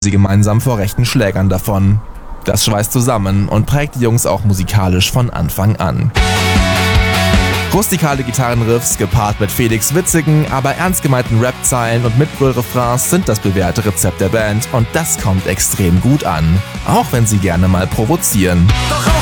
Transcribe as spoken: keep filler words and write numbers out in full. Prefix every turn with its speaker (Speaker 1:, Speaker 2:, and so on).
Speaker 1: sie gemeinsam vor rechten Schlägern davon. Das schweißt zusammen und prägt die Jungs auch musikalisch von Anfang an. Rustikale Gitarrenriffs gepaart mit Felix' witzigen, aber ernst gemeinten Rap-Zeilen und Mitbrüll-Refrains sind das bewährte Rezept der Band und das kommt extrem gut an, auch wenn sie gerne mal provozieren.